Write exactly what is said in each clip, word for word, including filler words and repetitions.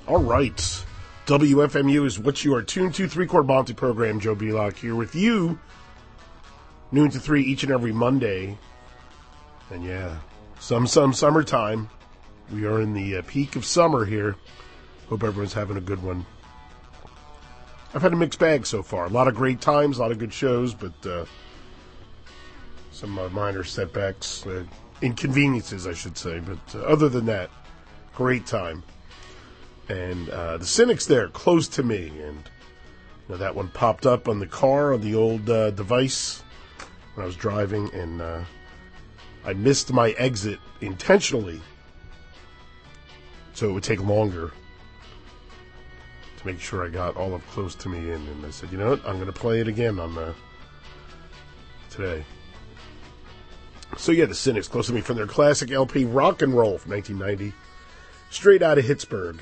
All right. W F M U is what you are tuned to. Three-Chord Monty program. Joe Belock here with you. Noon to three each and every Monday. And yeah, some, some summertime. We are in the uh, peak of summer here. Hope everyone's having a good one. I've had a mixed bag so far. A lot of great times, a lot of good shows, but uh, some uh, minor setbacks. Uh, inconveniences, I should say. But uh, other than that, great time. And uh, the Cynics there, Close to Me. And you know, that one popped up on the car, on the old uh, device when I was driving. And uh, I missed my exit intentionally so it would take longer to make sure I got all of Close to Me in. And I said, you know what, I'm going to play it again on the, today. So yeah, the Cynics, Close to Me, from their classic L P Rock and Roll from nineteen ninety. Straight out of Pittsburgh.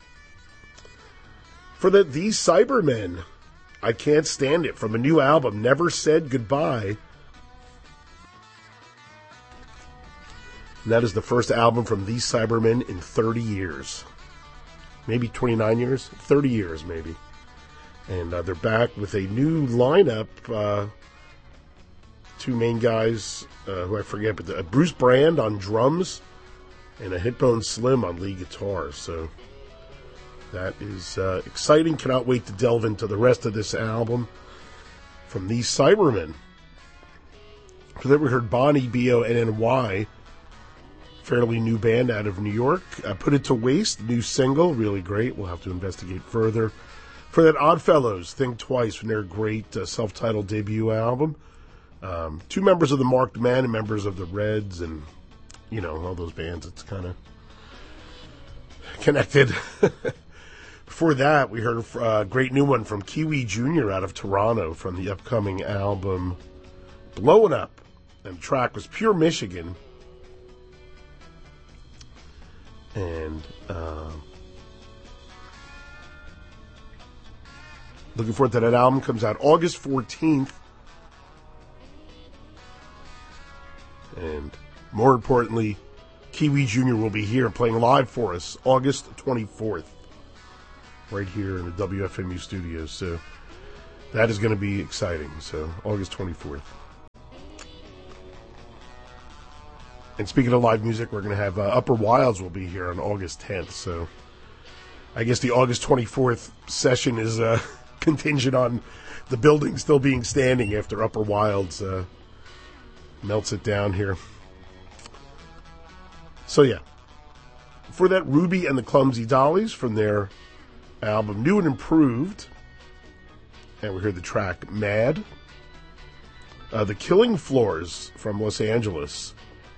For the These Cybermen, I Can't Stand It, from a new album, Never Said Goodbye. And that is the first album from These Cybermen in thirty years. Maybe twenty-nine years? thirty years, maybe. And uh, they're back with a new lineup. Uh, two main guys, uh, who I forget, but the, uh, Bruce Brand on drums and a Hitbone Slim on lead guitar. So that is uh, exciting. Cannot wait to delve into the rest of this album from These Cybermen. For that, we heard Bonnie, B O N N Y, fairly new band out of New York. Uh, Put It to Waste, new single, really great. We'll have to investigate further. For that, Oddfellows, Think Twice, from their great uh, self-titled debut album. Um, two members of the Marked Men and members of the Reds, and you know, all those bands. It's kind of connected. Before that, we heard a uh, great new one from Kiwi Junior out of Toronto from the upcoming album Blowin' Up. And the track was Pure Michigan. And uh, looking forward to that album. Comes out August fourteenth. And more importantly, Kiwi Junior will be here playing live for us August twenty-fourth. Right here in the W F M U studios. So that is going to be exciting. So August twenty-fourth. And speaking of live music, we're going to have uh, Upper Wilds will be here on August tenth. So I guess the August twenty-fourth session is uh, contingent on the building still being standing after Upper Wilds uh, melts it down here. So yeah. For that, Ruby and the Clumsy Dollies from their album New and Improved. And we heard the track Mad. Uh, the Killing Floors from Los Angeles.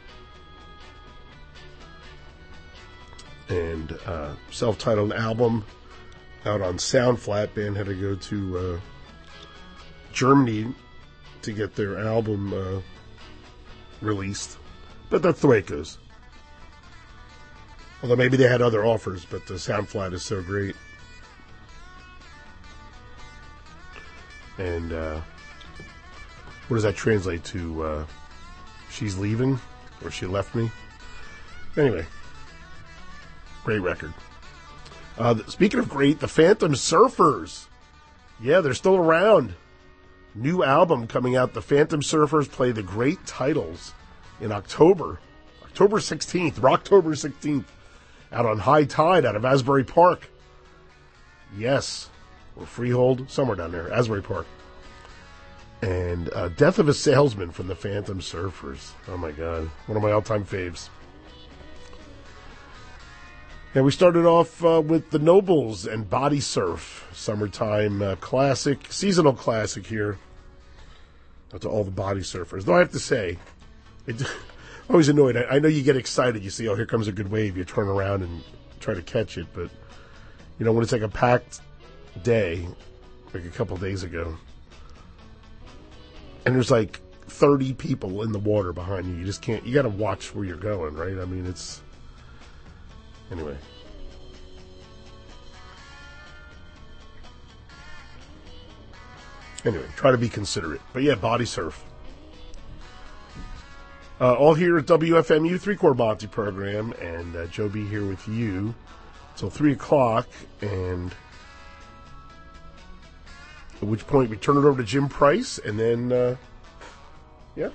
And uh, self-titled album out on Soundflat. Band had to go to uh, Germany to get their album uh, released. But that's the way it goes. Although maybe they had other offers, but the Soundflat is so great. And uh, what does that translate to? Uh, she's leaving? Or she left me? Anyway. Great record. Uh, speaking of great, the Phantom Surfers. Yeah, they're still around. New album coming out. The Phantom Surfers play the great titles in October. October sixteenth. Rocktober sixteenth. Out on High Tide out of Asbury Park. Yes. Or Freehold. Somewhere down there. Asbury Park. And uh, Death of a Salesman from the Phantom Surfers. Oh my God. One of my all-time faves. And we started off uh, with the Nobles and Body Surf, summertime uh, classic, seasonal classic here. Out to all the body surfers. Though I have to say, it, I'm always annoyed. I, I know you get excited. You see, oh, here comes a good wave. You turn around and try to catch it. But, you know, when it's like a packed day, like a couple days ago, and there's like thirty people in the water behind you, you just can't, you got to watch where you're going, right? I mean, it's, anyway. Anyway, try to be considerate. But yeah, Body Surf. Uh, all here at W F M U, Three-Chord Monty program, and uh, Joe B here with you till three o'clock, and at which point we turn it over to Jim Price, and then, uh, yeah.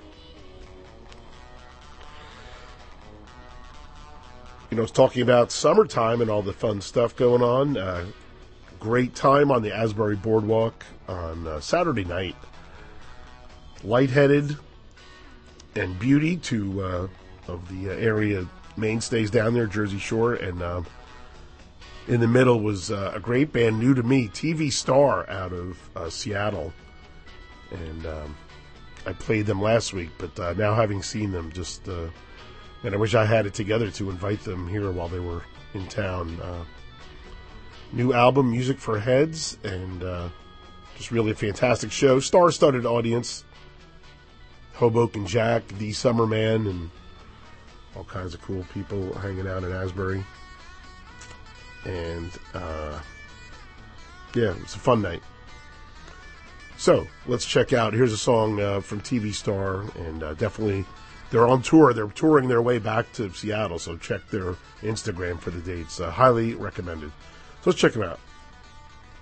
You know, it's talking about summertime and all the fun stuff going on. Uh, great time on the Asbury Boardwalk on uh, Saturday night. Lightheaded and Beauty, two uh, of the uh, area mainstays down there, Jersey Shore, and um, in the middle was uh, a great band, new to me, T V Star out of uh, Seattle. And um, I played them last week, but uh, now having seen them, just, uh, and I wish I had it together to invite them here while they were in town. Uh, new album, Music for Heads, and uh, just really a fantastic show. Star-studded audience. Hoboken Jack, The Summer Man, and all kinds of cool people hanging out in Asbury. And, uh, yeah, it was a fun night. So, let's check out. Here's a song uh, from T V Star, and uh, definitely, they're on tour. They're touring their way back to Seattle, so check their Instagram for the dates. Uh, highly recommended. So let's check them out.